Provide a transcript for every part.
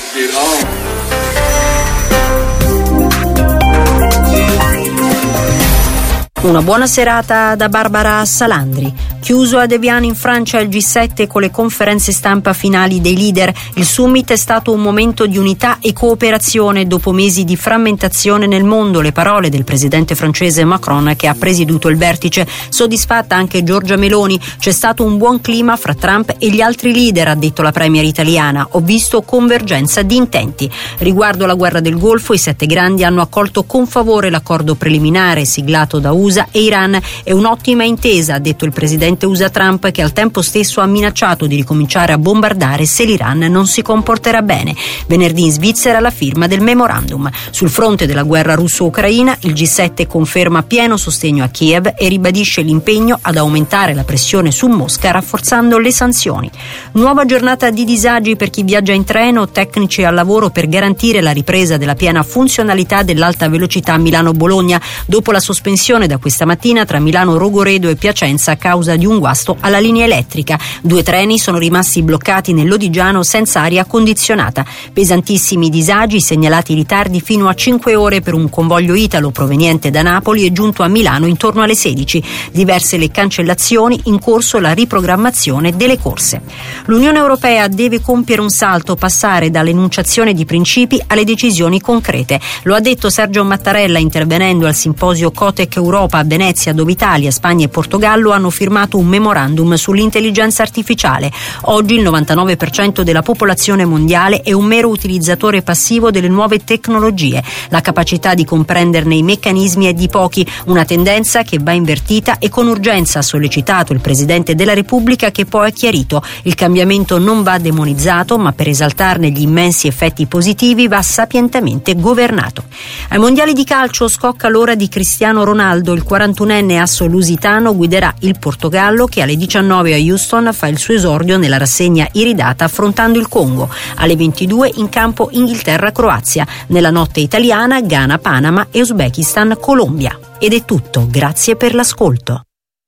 Una buona serata da Barbara Salandri. Chiuso a Evian in Francia il G7 con le conferenze stampa finali dei leader, il summit è stato un momento di unità e cooperazione dopo mesi di frammentazione nel mondo. Le parole del presidente francese Macron, che ha presieduto il vertice. Soddisfatta anche Giorgia Meloni. C'è stato un buon clima fra Trump e gli altri leader, ha detto la premier italiana. Ho visto convergenza di intenti. Riguardo la guerra del Golfo, i 7 grandi hanno accolto con favore l'accordo preliminare siglato da USA e Iran. È un'ottima intesa, ha detto il presidente USA Trump, che al tempo stesso ha minacciato di ricominciare a bombardare se l'Iran non si comporterà bene. Venerdì in Svizzera la firma del memorandum. Sul fronte della guerra russo-ucraina, il G7 conferma pieno sostegno a Kiev e ribadisce l'impegno ad aumentare la pressione su Mosca rafforzando le sanzioni. Nuova giornata di disagi per chi viaggia in treno, tecnici al lavoro per garantire la ripresa della piena funzionalità dell'alta velocità Milano-Bologna dopo la sospensione da questa mattina tra Milano Rogoredo e Piacenza a causa di un guasto alla linea elettrica. 2 treni sono rimasti bloccati nell'Odigiano senza aria condizionata. Pesantissimi disagi, segnalati ritardi fino a 5 ore per un convoglio italo proveniente da Napoli e giunto a Milano intorno alle 16. Diverse le cancellazioni, in corso la riprogrammazione delle corse. L'Unione Europea deve compiere un salto, passare dall'enunciazione di principi alle decisioni concrete. Lo ha detto Sergio Mattarella intervenendo al simposio Cotec Europa a Venezia, dove Italia, Spagna e Portogallo hanno firmato un memorandum sull'intelligenza artificiale. Oggi il 99% della popolazione mondiale è un mero utilizzatore passivo delle nuove tecnologie. La capacità di comprenderne i meccanismi è di pochi, una tendenza che va invertita e con urgenza, ha sollecitato il Presidente della Repubblica, che poi ha chiarito: il cambiamento non va demonizzato, ma per esaltarne gli immensi effetti positivi va sapientemente governato. Ai mondiali di calcio scocca l'ora di Cristiano Ronaldo. Il 41enne asso lusitano guiderà il Portogallo, che alle 19 a Houston fa il suo esordio nella rassegna iridata affrontando il Congo. Alle 22 in campo Inghilterra-Croazia. Nella notte italiana Ghana-Panama e Uzbekistan-Colombia. Ed è tutto, grazie per l'ascolto.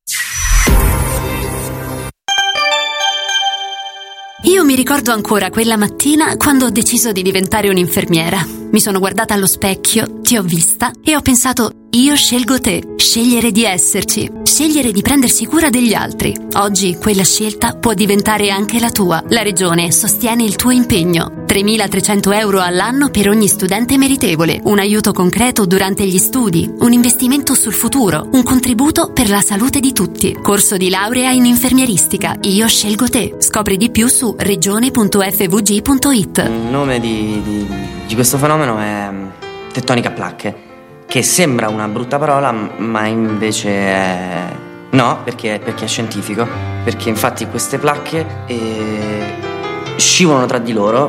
Io mi ricordo ancora quella mattina quando ho deciso di diventare un'infermiera. Mi sono guardata allo specchio, ti ho vista e ho pensato: io scelgo te, scegliere di esserci, scegliere di prendersi cura degli altri. Oggi quella scelta può diventare anche la tua. La Regione sostiene il tuo impegno. 3.300 euro all'anno per ogni studente meritevole, un aiuto concreto durante gli studi, un investimento sul futuro, un contributo per la salute di tutti. Corso di laurea in infermieristica. Io scelgo te. Scopri di più su regione.fvg.it. Il nome di questo fenomeno è tettonica a placche, che sembra una brutta parola, ma invece è... no, perché è scientifico, perché infatti queste placche scivolano tra di loro